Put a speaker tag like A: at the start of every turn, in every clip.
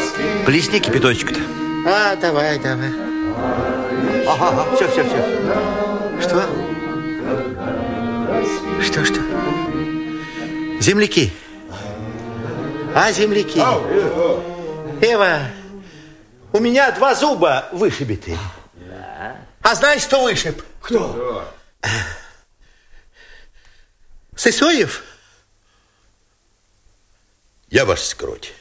A: Плесни кипяточек-то.
B: Давай. Ага, все. Что? Что? Земляки. Земляки. Эва, у меня 2 зуба вышибиты. А знаешь, кто вышиб?
C: Кто?
B: Сысоев?
D: Я, ваша скороть,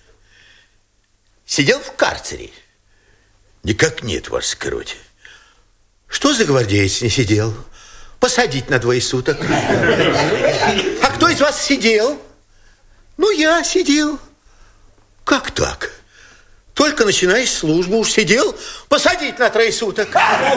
D: сидел в карцере. Никак нет, ваша скороть.
B: Что за гвардеец не сидел? Посадить на 2 суток. А кто из вас сидел? Ну, я сидел. Как так? Только начинаешь службу, уж сидел, посадить на 3 суток.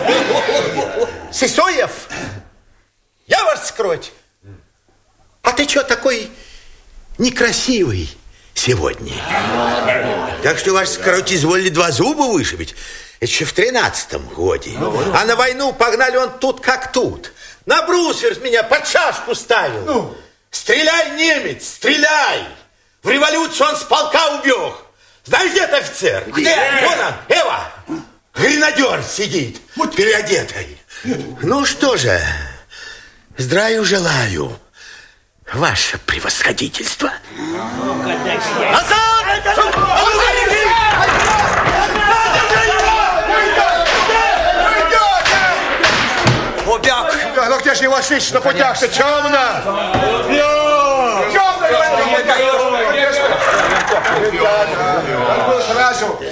B: Сысоев, я вас скроть. А ты что такой некрасивый сегодня?
D: Так что, ваша скороть, изволили 2 зуба вышибить. Это еще в 13-м годе.
B: А на войну погнали он тут как тут. На брусвер меня под шашку ставил. Стреляй, немец, стреляй! В революцию он с полка убег. Знаешь, где этот офицер?
C: Где?
B: Вон он, Эва, гренадер сидит, переодетый. Ну что же, здравия желаю, ваше превосходительство.
A: Убег.
C: Ну где же его сыщешь на путях-то? Темно! Сразу.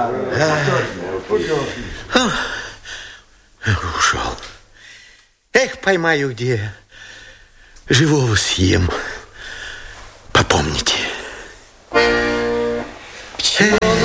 B: Ушел. Эх, поймаю где, живого съем. Попомните.